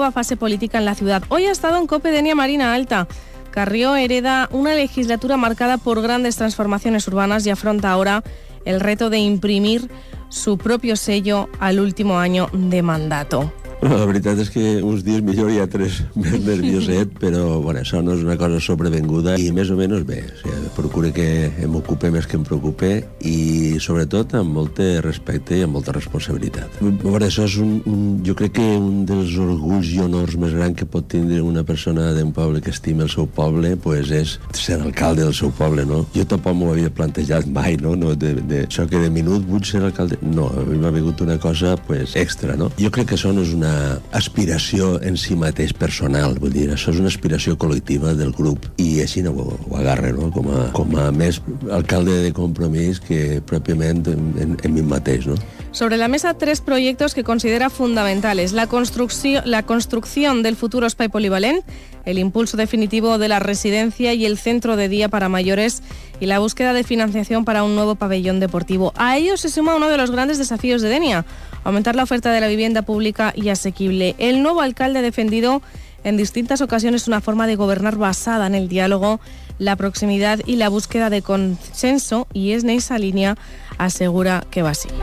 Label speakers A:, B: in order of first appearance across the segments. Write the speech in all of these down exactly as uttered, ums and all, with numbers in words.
A: nueva fase política en la ciudad. Hoy ha estado en COPE Denia Marina Alta. Carrió hereda una legislatura marcada por grandes transformaciones urbanas y afronta ahora el reto de imprimir su propio sello al último año de mandato.
B: Bueno, la veritat és que uns dies millor hi ha tres més nervioset, però bueno, això no és una cosa sobrevenguda i més o menys bé. O sigui, procure que em ocupe més que em preocupe i sobretot amb molt respecte i amb molta responsabilitat. Bueno, això és un, un, jo crec que un dels orgulls i honors més grans que pot tindre una persona d'un poble que estima el seu poble pues és ser alcalde del seu poble, no? Jo tampoc m'ho havia plantejat mai, no? no de, de, això que de minut vull ser alcalde... No, a mi m'ha vingut una cosa pues, extra, no? Jo crec que això no és una aspiració en si mateix personal, vull dir, això és una aspiració col·lectiva del grup i així no ho, ho agarre, no? Com a, com a més alcalde de Compromís que pròpiament en, en, en mi mateix, no?
A: Sobre la mesa, tres proyectos que considera fundamentales. La construcción, la construcción del futuro espai polivalent, el impulso definitivo de la residencia y el centro de día para mayores y la búsqueda de financiación para un nuevo pabellón deportivo. A ello se suma uno de los grandes desafíos de Denia, aumentar la oferta de la vivienda pública y asequible. El nuevo alcalde ha defendido en distintas ocasiones una forma de gobernar basada en el diálogo, la proximidad y la búsqueda de consenso, y es en esa línea asegura que va a seguir.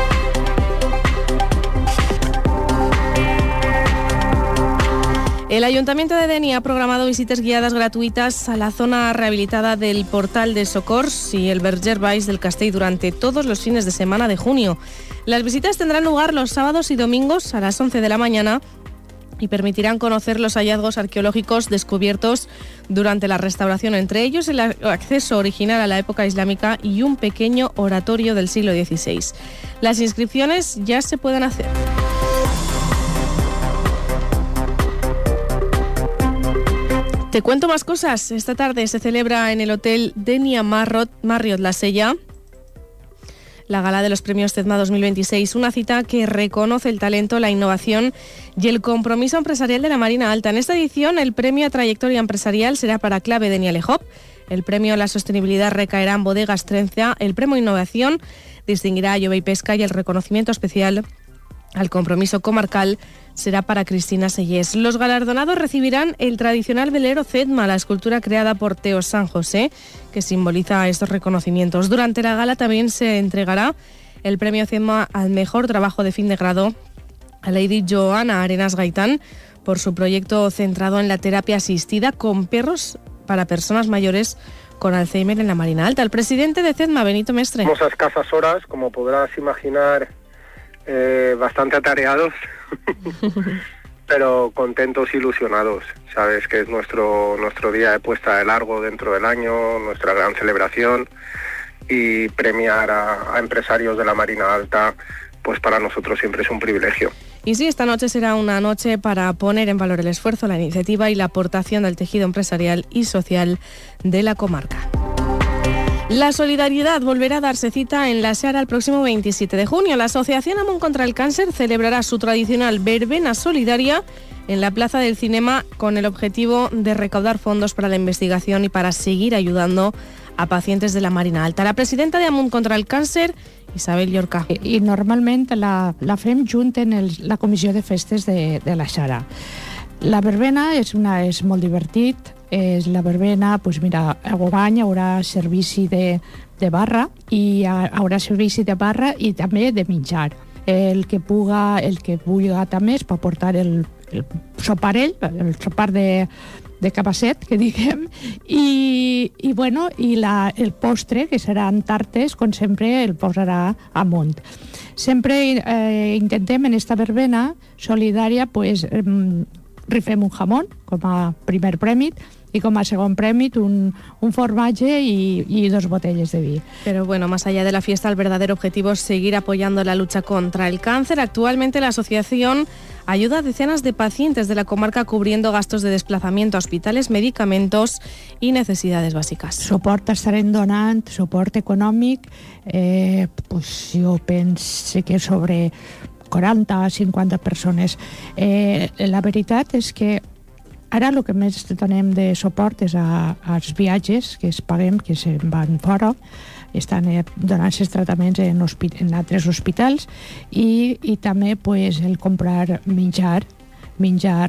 A: El Ayuntamiento de Denia ha programado visitas guiadas gratuitas a la zona rehabilitada del Portal de Socors y el Verger Baix del Castell durante todos los fines de semana de junio. Las visitas tendrán lugar los sábados y domingos a las once de la mañana y permitirán conocer los hallazgos arqueológicos descubiertos durante la restauración, entre ellos el acceso original a la época islámica y un pequeño oratorio del siglo dieciséis. Las inscripciones ya se pueden hacer. Te cuento más cosas. Esta tarde se celebra en el Hotel Denia Marriott, Marriott La Sella la gala de los premios CEDMA dos mil veintiséis, una cita que reconoce el talento, la innovación y el compromiso empresarial de la Marina Alta. En esta edición, el premio a trayectoria empresarial será para Clave Denia Lejop, el premio a la sostenibilidad recaerá en Bodegas Trencia, el premio a innovación distinguirá a Llove y Pesca y el reconocimiento especial al compromiso comarcal será para Cristina Sellés. Los galardonados recibirán el tradicional velero CEDMA, la escultura creada por Teo San José, que simboliza estos reconocimientos. Durante la gala también se entregará el premio CEDMA al mejor trabajo de fin de grado a Lady Joana Arenas Gaitán por su proyecto centrado en la terapia asistida con perros para personas mayores con Alzheimer en la Marina Alta. El presidente de CEDMA, Benito Mestre.
C: Estamos a escasas horas, como podrás imaginar, eh, bastante atareados, pero contentos, ilusionados. Sabes que es nuestro, nuestro día de puesta de largo dentro del año, nuestra gran celebración, y premiar a, a empresarios de la Marina Alta, pues para nosotros siempre es un privilegio.
A: Y sí, esta noche será una noche para poner en valor el esfuerzo, la iniciativa y la aportación del tejido empresarial y social de la comarca. La solidaridad volverá a darse cita en La Seara el próximo veintisiete de junio. La Asociación Amunt contra el Cáncer celebrará su tradicional verbena solidaria en la Plaza del Cinema con el objetivo de recaudar fondos para la investigación y para seguir ayudando a pacientes de la Marina Alta. La presidenta de Amunt contra el Càncer, Isabel Llorca.
D: I, i normalment la, la fem junt en el, la comissió de festes de, de la Seara. La verbena és, una, és molt divertit, és la verbena, doncs mira, enguany hi haurà servici de, de barra i hi haurà servici de barra i també de menjar. El que puga, el que vulgui també es pot portar el, el soparell, el sopar de, de cabasset, que diguem, i, i, bueno, i la, el postre, que seran tartes, com sempre el posarà Amunt. Sempre eh, intentem en esta verbena solidària, pues, eh, rifem un jamón com a primer premi y como segon premi un, un formatge y, y dos botellas de vi.
A: Pero bueno, más allá de la fiesta, el verdadero objetivo es seguir apoyando la lucha contra el cáncer. Actualmente la asociación ayuda a decenas de pacientes de la comarca cubriendo gastos de desplazamiento a hospitales, medicamentos y necesidades bàsiques.
D: Suport estarem donant, suport econòmic, eh, pues jo penso que sobre quaranta a cinquanta persones. Eh, la veritat és que ara el que més donem de suport és a, als viatges que es paguem, que se'n van fora, estan donant-se tractaments en, en altres hospitals i, i també pues, el comprar menjar, menjar